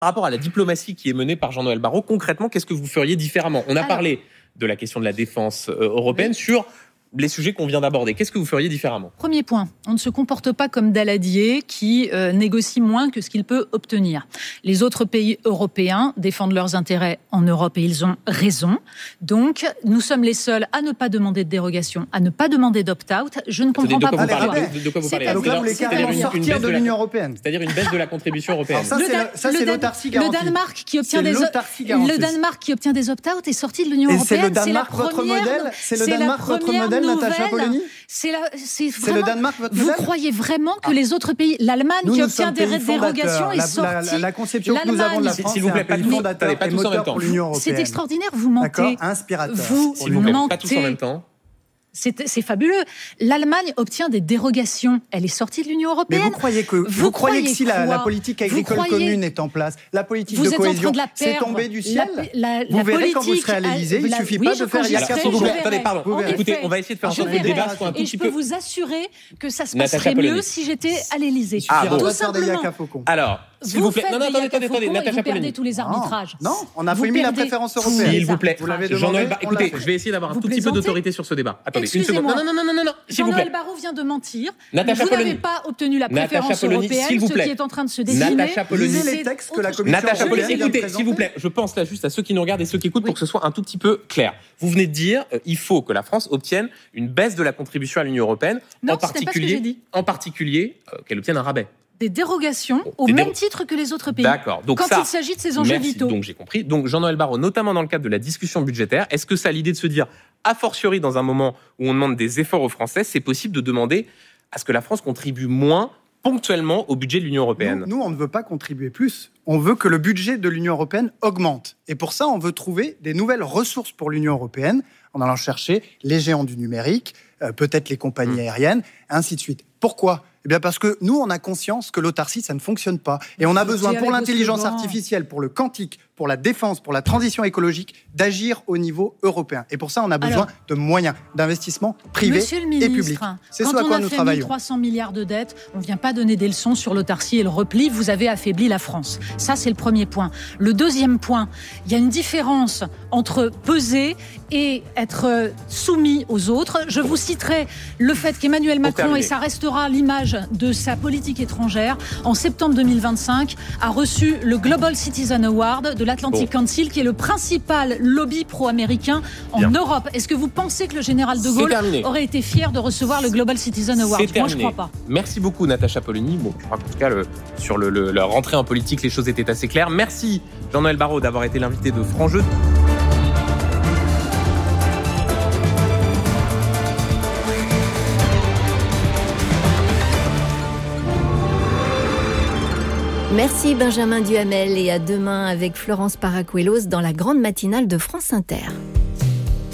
Par rapport à la diplomatie qui est menée par Jean-Noël Barrot, concrètement, qu'est-ce que vous feriez différemment ? On a parlé de la question de la défense européenne sur les sujets qu'on vient d'aborder. Qu'est-ce que vous feriez différemment ? Premier point, on ne se comporte pas comme Daladier qui négocie moins que ce qu'il peut obtenir. Les autres pays européens défendent leurs intérêts en Europe et ils ont raison. Donc, nous sommes les seuls à ne pas demander de dérogation, à ne pas demander d'opt-out. Je ne comprends pas pourquoi. De quoi vous parlez ? Donc là, vous voulez carrément sortir de l'Union européenne. C'est-à-dire une baisse de la contribution européenne. Alors ça, c'est l'autarcie garantie. Le Danemark qui obtient des opt-out est sorti de l'Union européenne. Et c'est le Danemark votre modèle ? C'est le Danemark votre modèle, Natacha Polony ? C'est le Danemark votre modèle ? Vous croyez vraiment que les autres pays, l'Allemagne qui obtient des dérogations est sortie. La conception que nous avons de la France, s'il vous plaît, pas tous en même temps. C'est extraordinaire, vous mentez. D'accord, inspirateur. S'il vous plaît, pas tous en même temps. C'est fabuleux. L'Allemagne obtient des dérogations. Elle est sortie de l'Union européenne. Mais vous croyez que si la politique agricole commune est en place, la politique de cohésion, c'est tombé du ciel ? Vous verrez quand vous serez à l'Élysée, il ne suffit pas de faire s'il vous plaît, attendez, pardon. Écoutez, on va essayer de faire en sorte que le débat soit un tout petit peu... Et je peux vous assurer que ça se passerait mieux si j'étais à l'Élysée. Tout simplement. Alors, s'il vous plaît, attendez, Natacha Polony. Vous perdez tous les arbitrages. Non, on a mis la préférence européenne. S'il vous plaît, vous l'avez Jean-Noël demandé. Écoutez, je vais essayer d'avoir un tout petit peu d'autorité sur ce débat. Attendez, une seconde. Non, s'il vous plaît. Jean-Noël Barrot vient de mentir. Vous Natacha Polony. n'avez pas obtenu la préférence européenne, ce qui est en train de se dessiner. Natacha Polony. Lisez les textes que la Commission Natacha Polony, européenne vient de écoutez, s'il vous plaît, je pense là juste à ceux qui nous regardent et ceux qui écoutent pour que ce soit un tout petit peu clair. Vous venez de dire, il faut que la France obtienne une baisse de la contribution à l'Union européenne, en particulier qu'elle obtienne un rabais. Des dérogations au même titre que les autres pays. D'accord. Donc quand il s'agit de ces enjeux vitaux. Donc j'ai compris. Donc Jean-Noël Barrot, notamment dans le cadre de la discussion budgétaire, est-ce que ça a l'idée de se dire, a fortiori dans un moment où on demande des efforts aux Français, c'est possible de demander à ce que la France contribue moins ponctuellement au budget de l'Union européenne ? Nous, on ne veut pas contribuer plus. On veut que le budget de l'Union européenne augmente. Et pour ça, on veut trouver des nouvelles ressources pour l'Union européenne en allant chercher les géants du numérique, peut-être les compagnies aériennes, ainsi de suite. Pourquoi ? Eh bien parce que nous, on a conscience que l'autarcie, ça ne fonctionne pas. Et on a besoin, pour l'intelligence artificielle, pour le quantique, pour la défense, pour la transition écologique, d'agir au niveau européen. Et pour ça, on a besoin de moyens d'investissement privés et publics. C'est ce à quoi nous travaillons. Quand on a fait 300 milliards de dettes, on ne vient pas donner des leçons sur l'autarcie et le repli. Vous avez affaibli la France. Ça, c'est le premier point. Le deuxième point, il y a une différence entre peser et être soumis aux autres. Je vous citerai le fait qu'Emmanuel Macron, et ça restera l'image de sa politique étrangère, en septembre 2025, a reçu le Global Citizen Award de l'Atlantic Council, qui est le principal lobby pro-américain en Europe. Est-ce que vous pensez que le général de Gaulle aurait été fier de recevoir le Global Citizen Award ? Moi, je ne crois pas. Merci beaucoup, Natacha Polony. Bon, je crois qu'en tout cas, sur la rentrée en politique, les choses étaient assez claires. Merci, Jean-Noël Barrot, d'avoir été l'invité de Franc Jeu. Merci Benjamin Duhamel et à demain avec Florence Paracuelos dans la grande matinale de France Inter.